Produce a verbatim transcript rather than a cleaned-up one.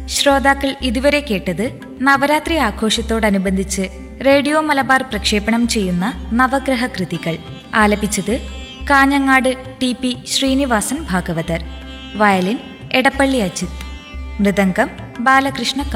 ശ്രോതാക്കൾ ഇതുവരെ കേട്ടത് നവരാത്രി ആഘോഷത്തോടനുബന്ധിച്ച് റേഡിയോ മലബാർ പ്രക്ഷേപണം ചെയ്യുന്ന നവഗ്രഹ കൃതികൾ. ആലപിച്ചത് Kanhangad T P Sreenivasan Bhagavathar. Violin Edappally Ajith. Mridangam Balakrishna